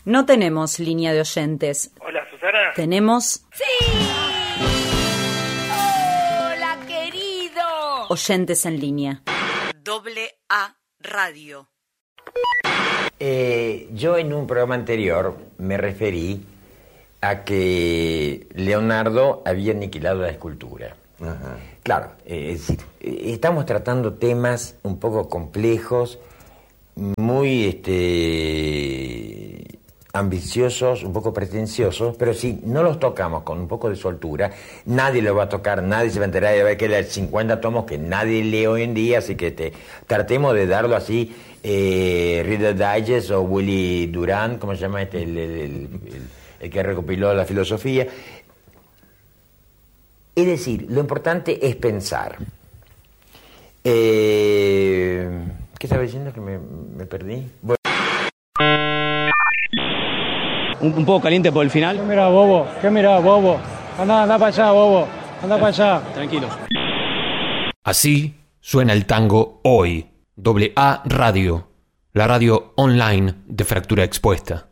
No tenemos línea de oyentes. Hola, Susana. Tenemos... ¡Sí! ¡Hola, querido! oyentes en línea. AA Radio. Yo en un programa anterior me referí a que Leonardo había aniquilado la escultura. Ajá. Claro, es decir, estamos tratando temas un poco complejos, muy ambiciosos, un poco pretenciosos, pero si no los tocamos con un poco de soltura, nadie lo va a tocar, nadie se va a enterar de ver que hay 50 tomos que nadie lee hoy en día, así que tratemos de darlo así, Reader Digest o Willy Durán, ¿cómo se llama el que recopiló la filosofía? Es decir, lo importante es pensar. ¿Qué estaba diciendo que me perdí? Bueno. Un poco caliente por el final. ¿Qué mirá, bobo? Anda para allá, bobo. Anda para allá. Tranquilos. Así suena el tango hoy. AA Radio, la radio online de Fractura Expuesta.